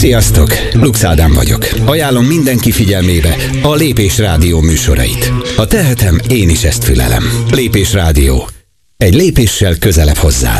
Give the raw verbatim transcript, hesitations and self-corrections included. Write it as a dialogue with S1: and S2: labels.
S1: Sziasztok! Lux Ádám vagyok. Ajánlom mindenki figyelmébe a Lépés Rádió műsorait. Ha tehetem, én is ezt fülelem. Lépés Rádió. Egy lépéssel közelebb hozzá.